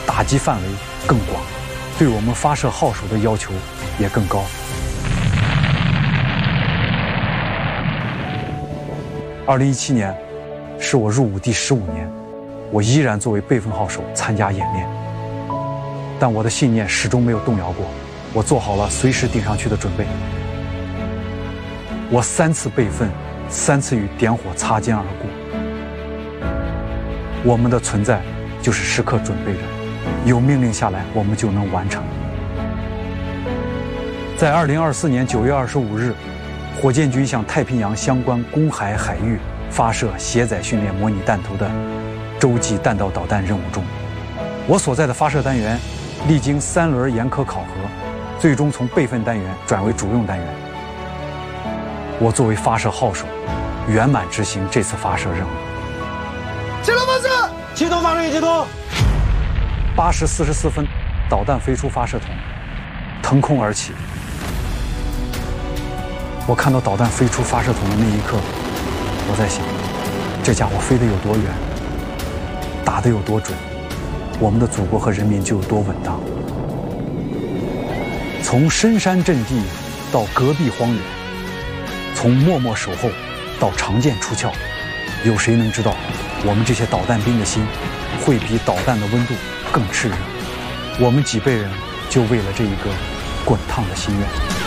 打击范围更广，对我们发射号手的要求也更高。2017年是我入伍第15年，我依然作为备份号手参加演练，但我的信念始终没有动摇过，我做好了随时顶上去的准备。我3次备份，3次与点火擦肩而过。我们的存在就是时刻准备着，有命令下来我们就能完成。在2024年9月25日，火箭军向太平洋相关公海海域发射携载训练模拟弹头的洲际弹道导弹任务中，我所在的发射单元历经3轮严苛考核，最终从备份单元转为主用单元。我作为发射号手，圆满执行这次发射任务。 启动发射，启动发射仪启动。 8时44分，导弹飞出发射筒，腾空而起。我看到导弹飞出发射筒的那一刻，我在想，这家伙飞得有多远，打得有多准，我们的祖国和人民就有多稳当。从深山阵地到戈壁荒原，从默默守候到长剑出鞘，有谁能知道我们这些导弹兵的心会比导弹的温度更炽热？我们几辈人就为了这一个滚烫的心愿。